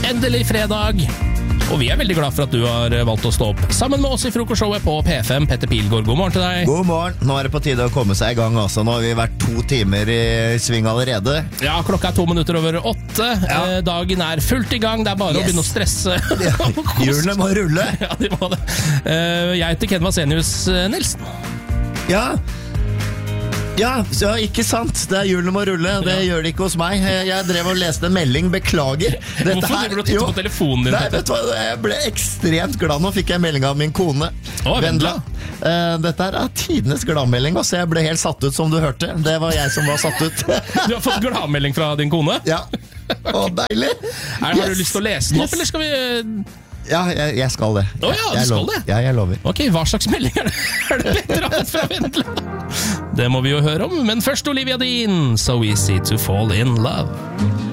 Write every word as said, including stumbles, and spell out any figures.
endelig fredag. Og vi er veldig glad for at du har valgt å stå opp sammen med oss i frokostshowet på P fem. Petter Pilgaard, god morgen til deg. God morgen. Nå er det på tide å komme seg i gang også. Nå har vi vært to timer i sving allerede. Ja, klokka er to minutter over åtte. Ja. Eh, dagen er fullt i gang. Det er bare yes. å begynne å stresse. Ja. Hjulene må rulle. Ja, de må det. Eh, jeg heter Ken Vasenius Nilsen. Ja. Ja, ja, ikke sant. Det er hjulene må rulle. Det ja. gjør det ikke hos meg. Jeg drev og leste en melding. Beklager. Dette Hvorfor her, driver du og titter på telefonen din? Nei, vet du hva? Jeg ble ekstremt glad. Nå fikk jeg en melding av min kone. Å, Vendela. Uh, dette er tidenes gladmelding. Så jeg ble helt satt ut, som du hørte. Det var jeg som var satt ut. Du har fått gladmelding fra din kone? Ja. Å, deilig. Er, har yes. du lyst til å lese den opp, yes. eller skal vi... Ja, jeg, jeg skal det. Å ja, du skal det? Ja, jeg lover. Ok, hva slags melding er det? Er det Petter har fått fra Vendela? Det må vi jo høre om, men først Olivia Dean, So Easy to Fall in Love.